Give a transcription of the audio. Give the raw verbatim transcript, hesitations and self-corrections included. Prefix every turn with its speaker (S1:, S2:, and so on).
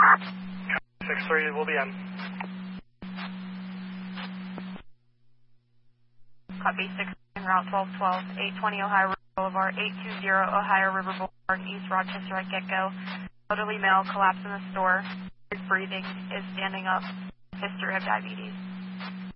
S1: six three, we'll be in.
S2: Copy six, route twelve twelve, eight twenty Ohio River Boulevard, eight two zero Ohio River Boulevard, East Rochester at get-go. Elderly male collapsed in the store. Is breathing, is standing up. History of diabetes.